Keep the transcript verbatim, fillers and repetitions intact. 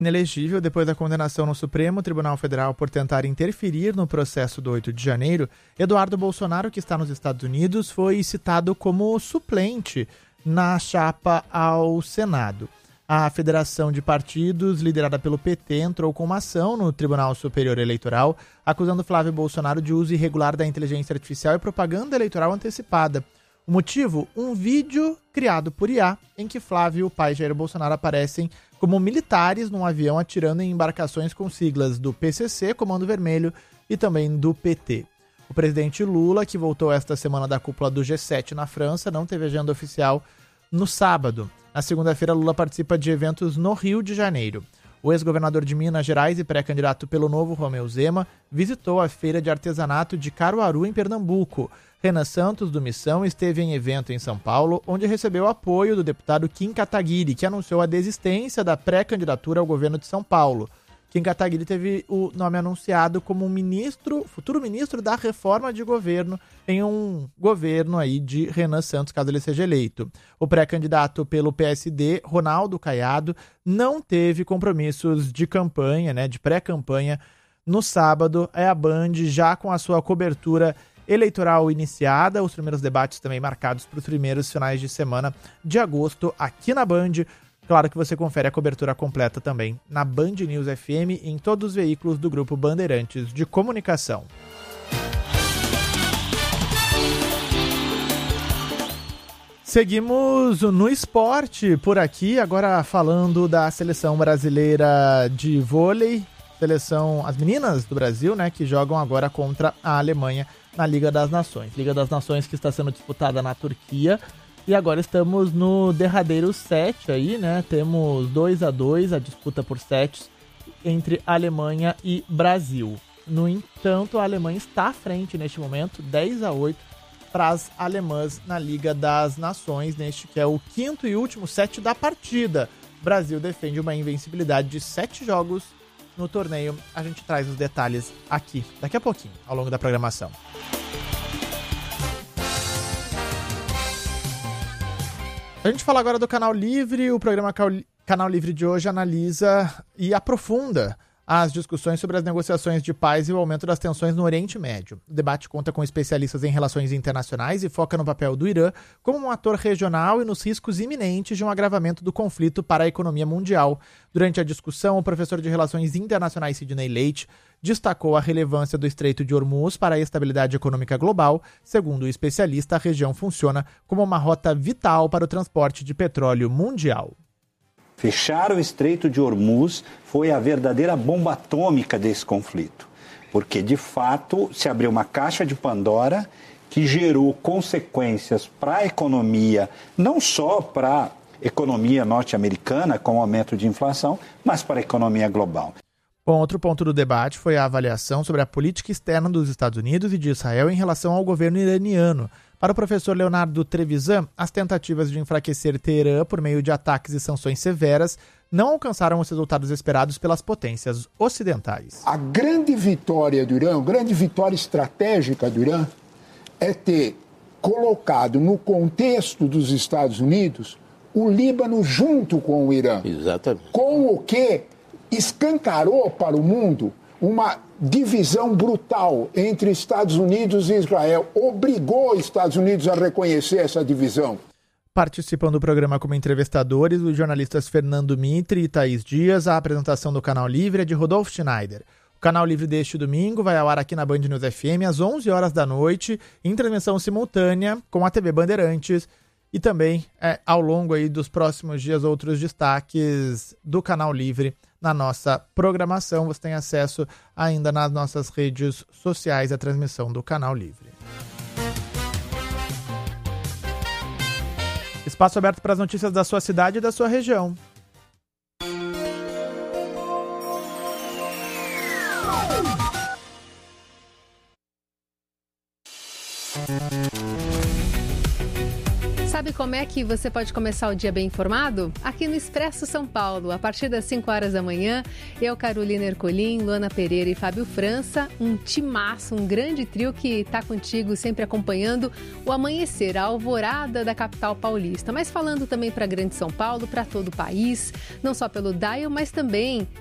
Inelegível depois da condenação no Supremo Tribunal Federal por tentar interferir no processo do oito de janeiro, Eduardo Bolsonaro, que está nos Estados Unidos, foi citado como suplente na chapa ao Senado. A Federação de Partidos, liderada pelo P T, entrou com uma ação no Tribunal Superior Eleitoral, acusando Flávio Bolsonaro de uso irregular da inteligência artificial e propaganda eleitoral antecipada. O motivo? Um vídeo criado por I A, em que Flávio e o pai Jair Bolsonaro aparecem como militares num avião atirando em embarcações com siglas do P C C, Comando Vermelho, e também do P T. O presidente Lula, que voltou esta semana da cúpula do G sete na França, não teve agenda oficial no sábado. Na segunda-feira, Lula participa de eventos no Rio de Janeiro. O ex-governador de Minas Gerais e pré-candidato pelo Novo, Romeu Zema, visitou a feira de artesanato de Caruaru, em Pernambuco. Renan Santos, do Missão, esteve em evento em São Paulo, onde recebeu apoio do deputado Kim Kataguiri, que anunciou a desistência da pré-candidatura ao governo de São Paulo. Kim Kataguiri teve o nome anunciado como ministro, futuro ministro da reforma de governo em um governo aí de Renan Santos, caso ele seja eleito. O pré-candidato pelo P S D, Ronaldo Caiado, não teve compromissos de campanha, né, de pré-campanha. No sábado, é a Band já com a sua cobertura eleitoral iniciada, os primeiros debates também marcados para os primeiros finais de semana de agosto aqui na Band. Claro que você confere a cobertura completa também na Band News F M e em todos os veículos do Grupo Bandeirantes de Comunicação. Seguimos no esporte por aqui, agora falando da seleção brasileira de vôlei, seleção, as meninas do Brasil, né, que jogam agora contra a Alemanha na Liga das Nações. Liga das Nações que está sendo disputada na Turquia. E agora estamos no derradeiro set aí, né? Temos dois a dois, a disputa por sets entre Alemanha e Brasil. No entanto, a Alemanha está à frente neste momento, dez a oito para as alemãs na Liga das Nações, neste que é o quinto e último set da partida. O Brasil defende uma invencibilidade de sete jogos no torneio. A gente traz os detalhes aqui, daqui a pouquinho, ao longo da programação. A gente fala agora do Canal Livre. O programa Canal Livre de hoje analisa e aprofunda as discussões sobre as negociações de paz e o aumento das tensões no Oriente Médio. O debate conta com especialistas em relações internacionais e foca no papel do Irã como um ator regional e nos riscos iminentes de um agravamento do conflito para a economia mundial. Durante a discussão, o professor de Relações Internacionais Sidney Leite destacou a relevância do Estreito de Hormuz para a estabilidade econômica global. Segundo o especialista, a região funciona como uma rota vital para o transporte de petróleo mundial. Fechar o Estreito de Hormuz foi a verdadeira bomba atômica desse conflito, porque, de fato, se abriu uma caixa de Pandora que gerou consequências para a economia, não só para a economia norte-americana, com o aumento de inflação, mas para a economia global. Bom, outro ponto do debate foi a avaliação sobre a política externa dos Estados Unidos e de Israel em relação ao governo iraniano. Para o professor Leonardo Trevisan, as tentativas de enfraquecer Teherã por meio de ataques e sanções severas não alcançaram os resultados esperados pelas potências ocidentais. A grande vitória do Irã, a grande vitória estratégica do Irã, é ter colocado no contexto dos Estados Unidos o Líbano junto com o Irã. Exatamente. Com o que escancarou para o mundo uma divisão brutal entre Estados Unidos e Israel. Obrigou os Estados Unidos a reconhecer essa divisão. Participam do programa como entrevistadores os jornalistas Fernando Mitre e Thaís Dias. A apresentação do Canal Livre é de Rodolfo Schneider. O Canal Livre deste domingo vai ao ar aqui na Band News F M às onze horas da noite, em transmissão simultânea com a T V Bandeirantes. E também, é, ao longo aí dos próximos dias, outros destaques do Canal Livre na nossa programação. Você tem acesso ainda nas nossas redes sociais à transmissão do Canal Livre. Espaço aberto para as notícias da sua cidade e da sua região. sabe como é que você pode começar o dia bem informado? Aqui no Expresso São Paulo, a partir das cinco horas da manhã, eu, Carolina Ercolim, Luana Pereira e Fábio França, um timaço, um grande trio que está contigo sempre acompanhando o amanhecer, a alvorada da capital paulista. Mas falando também para a Grande São Paulo, para todo o país, não só pelo dial, mas também